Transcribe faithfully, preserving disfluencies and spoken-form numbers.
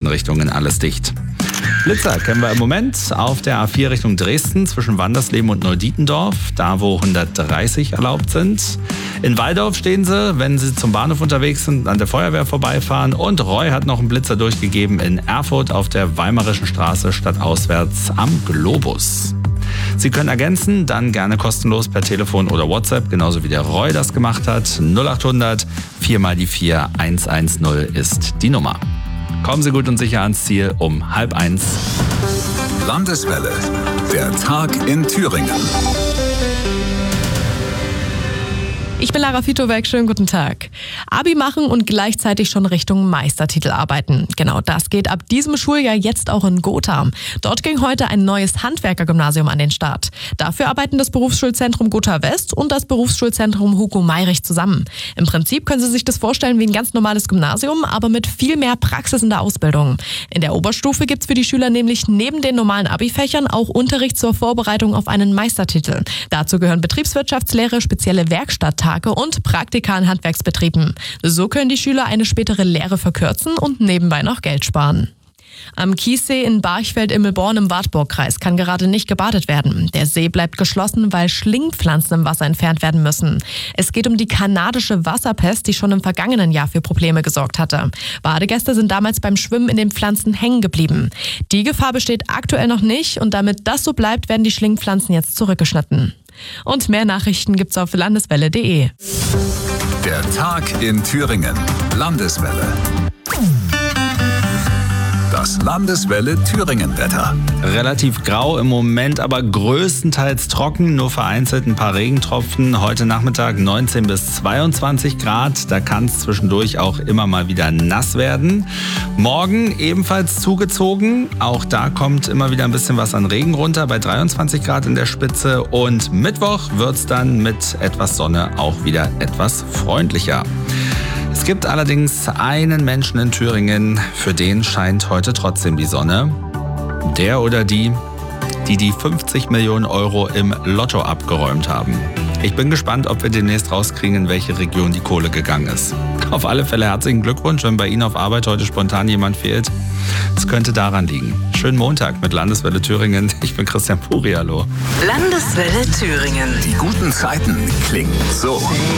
Richtungen alles dicht. Blitzer kennen wir im Moment auf der A vier Richtung Dresden zwischen Wandersleben und Neudietendorf, da wo hundertdreißig erlaubt sind. In Walldorf stehen sie, wenn sie zum Bahnhof unterwegs sind, an der Feuerwehr vorbeifahren. Und Roy hat noch einen Blitzer durchgegeben in Erfurt auf der Weimarischen Straße stadtauswärts am Globus. Sie können ergänzen, dann gerne kostenlos per Telefon oder WhatsApp, genauso wie der Roy das gemacht hat. null acht hundert vier mal die vier eins eins null ist die Nummer. Kommen Sie gut und sicher ans Ziel um halb eins. Landeswelle, der Tag in Thüringen. Ich bin Lara Fitowerk, schönen guten Tag. Abi machen und gleichzeitig schon Richtung Meistertitel arbeiten. Genau das geht ab diesem Schuljahr jetzt auch in Gotha. Dort ging heute ein neues Handwerkergymnasium an den Start. Dafür arbeiten das Berufsschulzentrum Gotha West und das Berufsschulzentrum Hugo Meirich zusammen. Im Prinzip können Sie sich das vorstellen wie ein ganz normales Gymnasium, aber mit viel mehr Praxis in der Ausbildung. In der Oberstufe gibt's für die Schüler nämlich neben den normalen Abi-Fächern auch Unterricht zur Vorbereitung auf einen Meistertitel. Dazu gehören Betriebswirtschaftslehre, spezielle Werkstatttage und Praktika in Handwerksbetrieben. So können die Schüler eine spätere Lehre verkürzen und nebenbei noch Geld sparen. Am Kiessee in Barchfeld-Immelborn im Wartburgkreis kann gerade nicht gebadet werden. Der See bleibt geschlossen, weil Schlingpflanzen im Wasser entfernt werden müssen. Es geht um die kanadische Wasserpest, die schon im vergangenen Jahr für Probleme gesorgt hatte. Badegäste sind damals beim Schwimmen in den Pflanzen hängen geblieben. Die Gefahr besteht aktuell noch nicht und damit das so bleibt, werden die Schlingpflanzen jetzt zurückgeschnitten. Und mehr Nachrichten gibt's auf landeswelle punkt de. Der Tag in Thüringen. Landeswelle. Das Landeswelle Thüringen-Wetter. Relativ grau im Moment, aber größtenteils trocken, nur vereinzelt ein paar Regentropfen. Heute Nachmittag neunzehn bis zweiundzwanzig Grad, da kann es zwischendurch auch immer mal wieder nass werden. Morgen ebenfalls zugezogen, auch da kommt immer wieder ein bisschen was an Regen runter, bei dreiundzwanzig Grad in der Spitze. Und Mittwoch wird es dann mit etwas Sonne auch wieder etwas freundlicher. Es gibt allerdings einen Menschen in Thüringen, für den scheint heute trotzdem die Sonne. Der oder die, die die fünfzig Millionen Euro im Lotto abgeräumt haben. Ich bin gespannt, ob wir demnächst rauskriegen, in welche Region die Kohle gegangen ist. Auf alle Fälle herzlichen Glückwunsch, wenn bei Ihnen auf Arbeit heute spontan jemand fehlt. Es könnte daran liegen. Schönen Montag mit Landeswelle Thüringen. Ich bin Christian Puri, hallo. Landeswelle Thüringen. Die guten Zeiten klingen so.